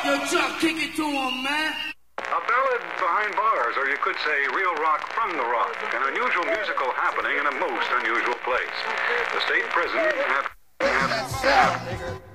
Yo, Chuck, kick it to him, man. A ballad behind bars, or you could say real rock from the rock. An unusual musical happening in a most unusual place. The state prison have